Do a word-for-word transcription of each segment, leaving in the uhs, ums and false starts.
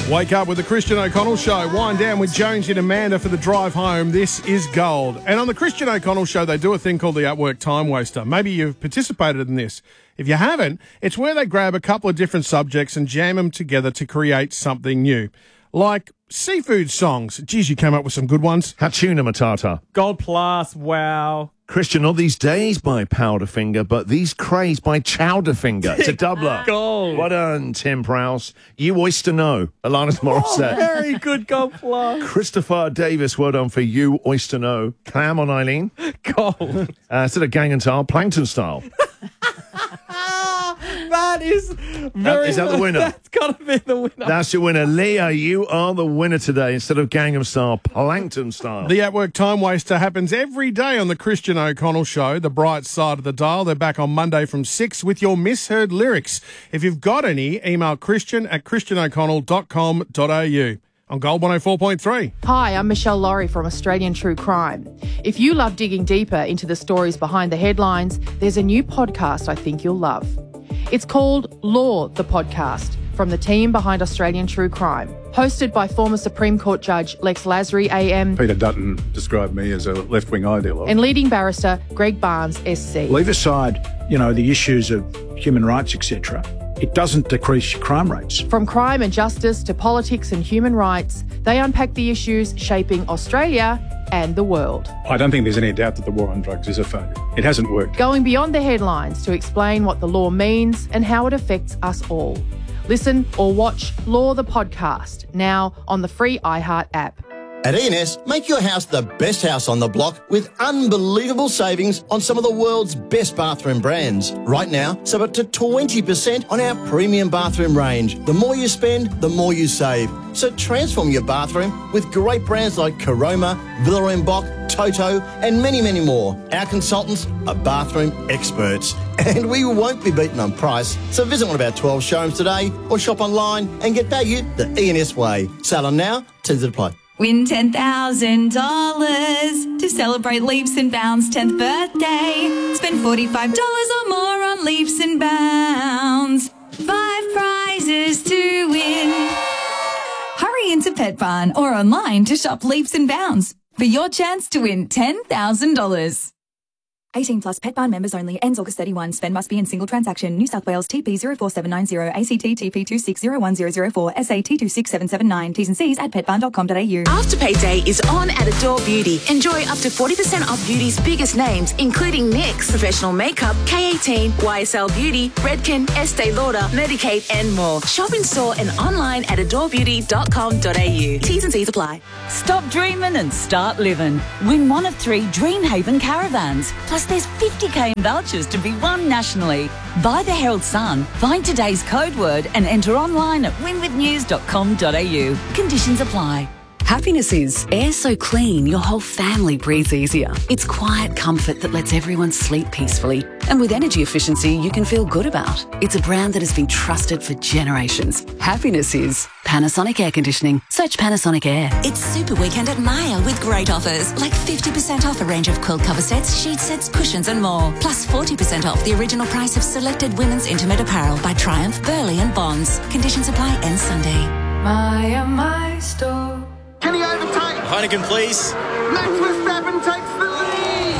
Wake up with the Christian O'Connell Show. Wind down with Jonesy and Amanda for the drive home. This is gold. And on the Christian O'Connell Show, they do a thing called the At Work Time Waster. Maybe you've participated in this. If you haven't, it's where they grab a couple of different subjects and jam them together to create something new. Like seafood songs. Geez, you came up with some good ones. Hatuna Matata. Gold Plus, wow. Christian, not these days by Powderfinger, but these craze by Chowderfinger. It's a doubler. Gold. Well done, Tim Prowse. You Oyster No, Alanis Morissette. Oh, very good, Gold Plus. Christopher Davis, well done for You Oyster No. Clam on Eileen. Gold. Uh, instead of Gang and Style, Plankton Style. That is very... Is that the winner? That's got to be the winner. That's your winner. Leah, you are the winner today. Instead of Gangnam Style, Plankton Style. The At Work Time Waster happens every day on the Christian O'Connell Show, the bright side of the dial. They're back on Monday from six with your misheard lyrics. If you've got any, email christian at christian o'connell dot com dot a u. On Gold one oh four point three. Hi, I'm Michelle Laurie from Australian True Crime. If you love digging deeper into the stories behind the headlines, there's a new podcast I think you'll love. It's called Law, the Podcast, from the team behind Australian True Crime. Hosted by former Supreme Court Judge Lex Lasry, A M. Peter Dutton described me as a left-wing ideologue. And leading barrister Greg Barnes, S C. Leave aside, you know, the issues of human rights, et cetera. It doesn't decrease crime rates. From crime and justice to politics and human rights, they unpack the issues shaping Australia and the world. I don't think there's any doubt that the war on drugs is a failure. It hasn't worked. Going beyond the headlines to explain what the law means and how it affects us all. Listen or watch Law the Podcast, now on the free iHeart app. At E N S, make your house the best house on the block with unbelievable savings on some of the world's best bathroom brands. Right now, save up to twenty percent on our premium bathroom range. The more you spend, the more you save. So transform your bathroom with great brands like Caroma, Villa and Boch, Toto, and many, many more. Our consultants are bathroom experts, and we won't be beaten on price. So visit one of our twelve showrooms today or shop online and get value the E N S way. Sale on now, terms apply. Win ten thousand dollars to celebrate Leaps and Bounds' tenth birthday. Spend forty-five dollars or more on Leaps and Bounds. Five prizes to win. Hurry into Pet Barn or online to shop Leaps and Bounds for your chance to win ten thousand dollars. eighteen plus Pet Barn members only. Ends August thirty-first. Spend must be in single transaction. New South Wales T P zero four seven nine zero, A C T T P two six zero one zero zero four, S A T two six seven seven nine. T's and C's at pet barn dot com dot a u. Afterpay Day is on at Adore Beauty. Enjoy up to forty percent off beauty's biggest names, including NYX, Professional Makeup, K eighteen, Y S L Beauty, Redken, Estee Lauder, Medik eight, and more. Shop in store and online at adore beauty dot com dot a u. T's and C's apply. Stop dreaming and start living. Win one of three Dreamhaven caravans. Plus there's fifty k in vouchers to be won nationally. Buy the Herald Sun, find today's code word and enter online at win with news dot com dot a u. Conditions apply. Happiness is air so clean your whole family breathes easier. It's quiet comfort that lets everyone sleep peacefully. And with energy efficiency you can feel good about. It's a brand that has been trusted for generations. Happiness is Panasonic Air Conditioning. Search Panasonic Air. It's Super Weekend at Maya with great offers, like fifty percent off a range of quilt cover sets, sheet sets, cushions and more. Plus forty percent off the original price of selected women's intimate apparel by Triumph, Burley and Bonds. Conditions apply end Sunday. Maya, my store. Can he overtake? Heineken, please. Max Verstappen takes the lead.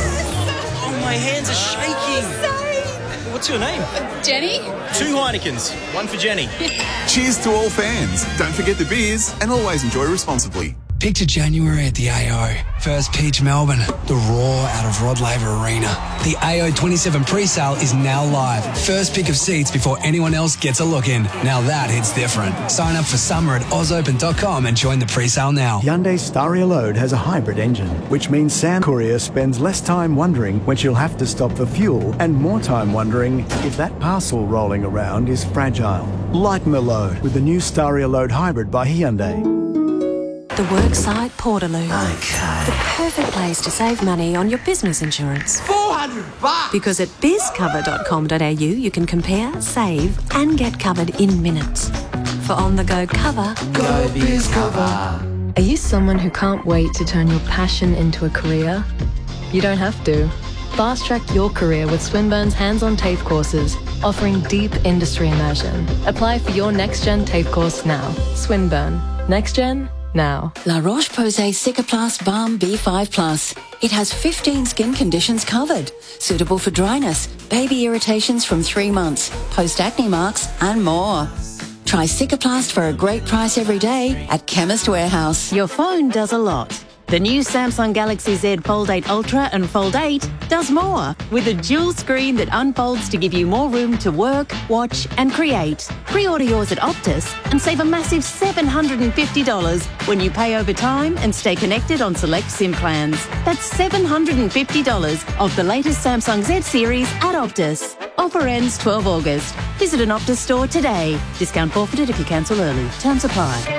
Oh, my hands are shaking. Oh, What's your name? Jenny. Two Heinekens, one for Jenny. Cheers to all fans. Don't forget the beers and always enjoy responsibly. Picture January at the A O. First pitch Melbourne, the roar out of Rod Laver Arena. The A O twenty-seven pre-sale is now live. First pick of seats before anyone else gets a look in. Now that hits different. Sign up for summer at oz open dot com and join the pre-sale now. Hyundai Staria Load has a hybrid engine, which means Sam Courier spends less time wondering when she'll have to stop for fuel and more time wondering if that parcel rolling around is fragile. Lighten the load with the new Staria Load Hybrid by Hyundai. The Worksite Portaloo. Okay. The perfect place to save money on your business insurance. four hundred bucks! Because at biz cover dot com dot a u you can compare, save and get covered in minutes. For on-the-go cover, go BizCover. Are you someone who can't wait to turn your passion into a career? You don't have to. Fast-track your career with Swinburne's hands-on TAFE courses. offering deep industry immersion. Apply for your next-gen TAFE course now. Swinburne. Next-gen, now. La Roche-Posay Cicaplast Balm B five Plus. It has fifteen skin conditions covered. Suitable for dryness, baby irritations from three months, post-acne marks, and more. Try Cicaplast for a great price every day at Chemist Warehouse. Your phone does a lot. The new Samsung Galaxy Z Fold eight Ultra and Fold eight does more, with a dual screen that unfolds to give you more room to work, watch and create. Pre-order yours at Optus and save a massive seven hundred fifty dollars when you pay over time and stay connected on select SIM plans. That's seven hundred fifty dollars off the latest Samsung Z series at Optus. Offer ends twelfth of August. Visit an Optus store today. Discount forfeited if you cancel early. Terms apply.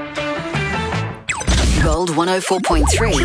Gold one oh four point three.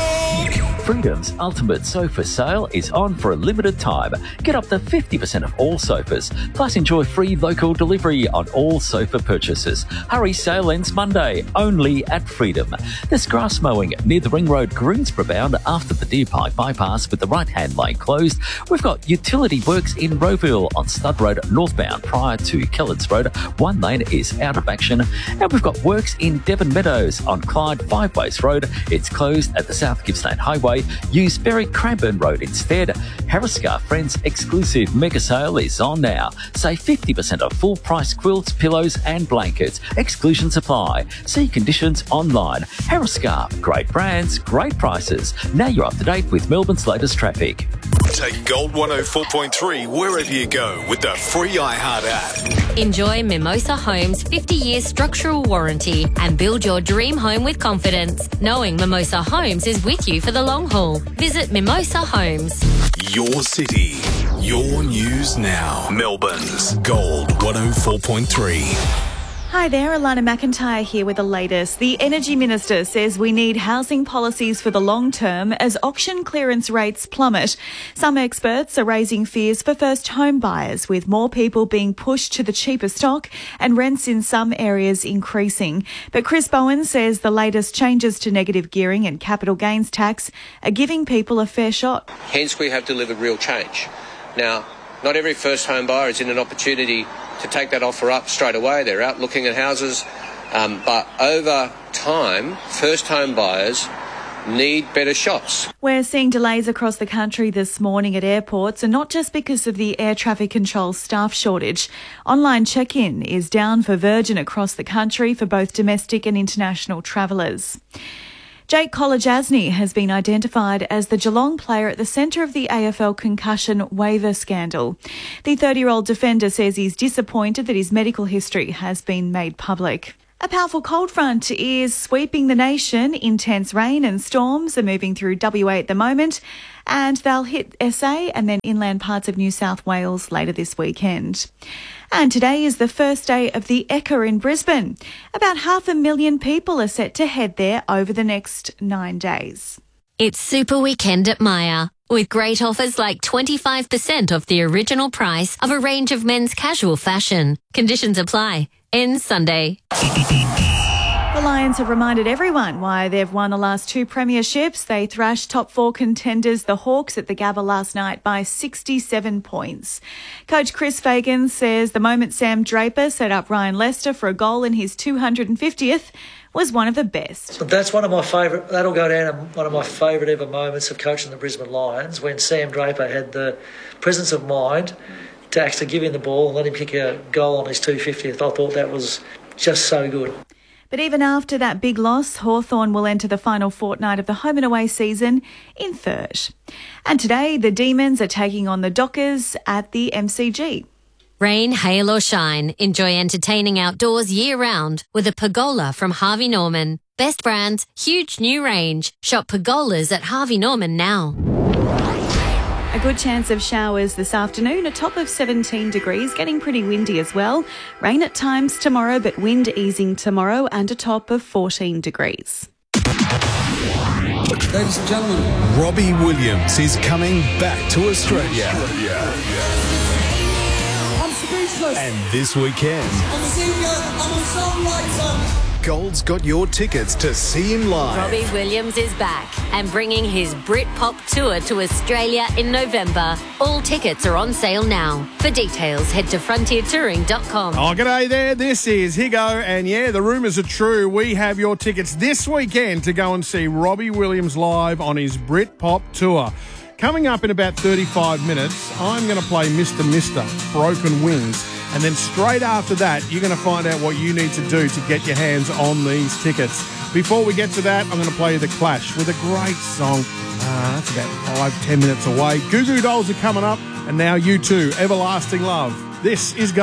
Freedom's ultimate sofa sale is on for a limited time. Get up to fifty percent off all sofas, plus enjoy free local delivery on all sofa purchases. Hurry, sale ends Monday, only at Freedom. There's grass mowing near the Ring Road, Greensborough bound after the Deer Pike bypass with the right-hand lane closed. We've got utility works in Rowville on Stud Road northbound prior to Kellards Road. One lane is out of action. And we've got works in Devon Meadows on Clyde Five Ways Road. It's closed at the South Gippsland Highway. Use Berry Cranbourne Road instead. Hariscar Friends exclusive mega sale is on now. Save fifty percent off full price quilts, pillows and blankets. Exclusions apply. See conditions online. Hariscar, great brands, great prices. Now you're up to date with Melbourne's latest traffic. Take Gold one oh four point three wherever you go with the free iHeart app. Enjoy Mimosa Homes' fifty-year structural warranty and build your dream home with confidence, knowing Mimosa Homes is with you for the long haul. Visit Mimosa Homes. Your city, your news now. Melbourne's Gold one oh four point three. Hi there, Alana McIntyre here with the latest. The Energy Minister says we need housing policies for the long term as auction clearance rates plummet. Some experts are raising fears for first home buyers, with more people being pushed to the cheaper stock and rents in some areas increasing. But Chris Bowen says the latest changes to negative gearing and capital gains tax are giving people a fair shot. Hence, we have delivered real change. Now, not every first home buyer is in an opportunity to take that offer up straight away. They're out looking at houses. Um, but over time, first home buyers need better shots. We're seeing delays across the country this morning at airports, and not just because of the air traffic control staff shortage. Online check-in is down for Virgin across the country for both domestic and international travellers. Jake Kolodjasny has been identified as the Geelong player at the centre of the A F L concussion waiver scandal. The thirty-year-old defender says he's disappointed that his medical history has been made public. A powerful cold front is sweeping the nation. Intense rain and storms are moving through W A at the moment, and they'll hit S A and then inland parts of New South Wales later this weekend. And today is the first day of the Ekka in Brisbane. About half a million people are set to head there over the next nine days. It's Super Weekend at Myer, with great offers like twenty-five percent off the original price of a range of men's casual fashion. Conditions apply. Ends Sunday. The Lions have reminded everyone why they've won the last two premierships. They thrashed top four contenders, the Hawks, at the Gabba last night by sixty-seven points. Coach Chris Fagan says the moment Sam Draper set up Ryan Lester for a goal in his two hundred fiftieth was one of the best. That's one of my favourite, that'll go down as one of my favourite ever moments of coaching the Brisbane Lions, when Sam Draper had the presence of mind to actually give him the ball and let him kick a goal on his two hundred fiftieth. I thought that was just so good. But even after that big loss, Hawthorn will enter the final fortnight of the home and away season in third. And today, the Demons are taking on the Dockers at the M C G. Rain, hail or shine, enjoy entertaining outdoors year-round with a pergola from Harvey Norman. Best brands, huge new range. Shop pergolas at Harvey Norman now. A good chance of showers this afternoon, a top of seventeen degrees, getting pretty windy as well. Rain at times tomorrow, but wind easing tomorrow, and a top of fourteen degrees. Ladies and gentlemen, Robbie Williams is coming back to Australia. I'm speechless. And this weekend, I'm a singer, I'm a songwriter. Gold's got your tickets to see him live. Robbie Williams is back and bringing his Britpop tour to Australia in November. All tickets are on sale now. For details, head to frontier touring dot com. Oh, g'day there. This is Higo, and yeah, the rumours are true. We have your tickets this weekend to go and see Robbie Williams live on his Britpop tour. Coming up in about thirty-five minutes, I'm going to play Mister Mister, Broken Wings. And then straight after that, you're going to find out what you need to do to get your hands on these tickets. Before we get to that, I'm going to play The Clash with a great song. Uh, that's about five, ten minutes away. Goo Goo Dolls are coming up. And now U two, Everlasting Love. This is